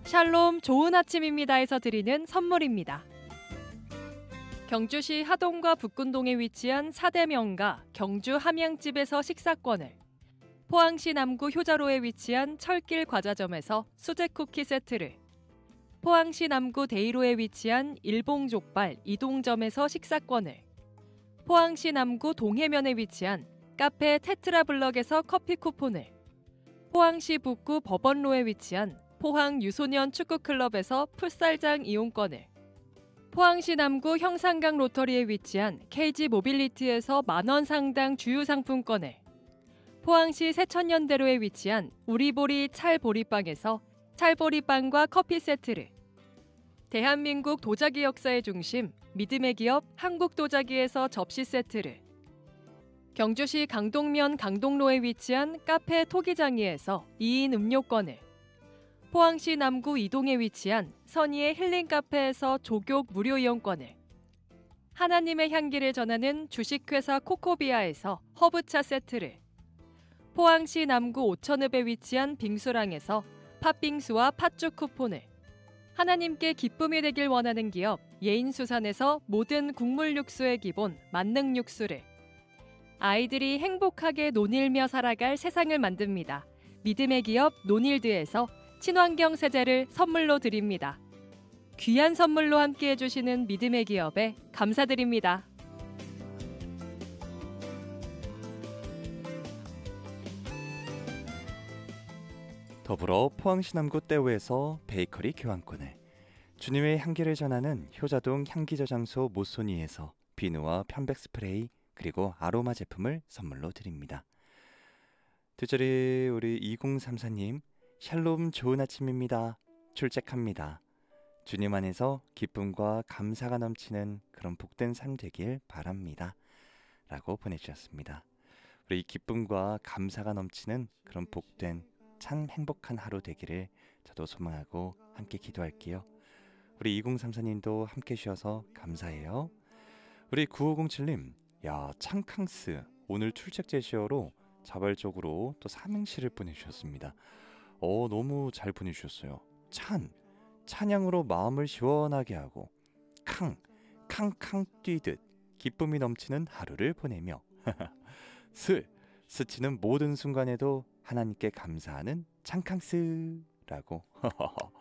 샬롬 좋은 아침입니다에서 드리는 선물입니다. 경주시 하동과 북군동에 위치한 사대명가 경주 함양집에서 식사권을, 포항시 남구 효자로에 위치한 철길 과자점에서 수제 쿠키 세트를, 포항시 남구 데이로에 위치한 일봉족발 이동점에서 식사권을, 포항시 남구 동해면에 위치한 카페 테트라블럭에서 커피 쿠폰을, 포항시 북구 법원로에 위치한 포항 유소년 축구클럽에서 풋살장 이용권을, 포항시 남구 형산강 로터리에 위치한 KG 모빌리티에서 만원 상당 주유상품권을, 포항시 세천년대로에 위치한 우리보리 찰보리빵에서 찰보리빵과 커피 세트를, 대한민국 도자기 역사의 중심 믿음의 기업 한국도자기에서 접시 세트를, 경주시 강동면 강동로에 위치한 카페 토기장이에서 2인 음료권을, 포항시 남구 이동에 위치한 선의의 힐링 카페에서 조교 무료 이용권을, 하나님의 향기를 전하는 주식회사 코코비아에서 허브차 세트를, 포항시 남구 오천읍에 위치한 빙수랑에서 팥빙수와 팥죽 쿠폰을, 하나님께 기쁨이 되길 원하는 기업 예인수산에서 모든 국물 육수의 기본 만능 육수를, 아이들이 행복하게 논일며 살아갈 세상을 만듭니다. 믿음의 기업 논일드에서 친환경 세제를 선물로 드립니다. 귀한 선물로 함께해 주시는 믿음의 기업에 감사드립니다. 더불어 포항시 남구 떼우에서 베이커리 교환권을, 주님의 향기를 전하는 효자동 향기저장소 모소니에서 비누와 편백 스프레이 그리고 아로마 제품을 선물로 드립니다. 두절이 우리 2034님, 샬롬 좋은 아침입니다. 출첵합니다. 주님 안에서 기쁨과 감사가 넘치는 그런 복된 삶 되길 바랍니다. 라고 보내주셨습니다. 우리 기쁨과 감사가 넘치는 그런 복된 참 행복한 하루 되기를 저도 소망하고 함께 기도할게요. 우리 2034님도 함께 주셔서 감사해요. 우리 9507님, 야, 창캉스 오늘 출첵 제시어로 자발적으로 또 삼행시를 보내주셨습니다. 너무 잘 보내주셨어요. 찬양으로 마음을 시원하게 하고, 캉캉 뛰듯 기쁨이 넘치는 하루를 보내며, 스치는 모든 순간에도 하나님께 감사하는 창캉스라고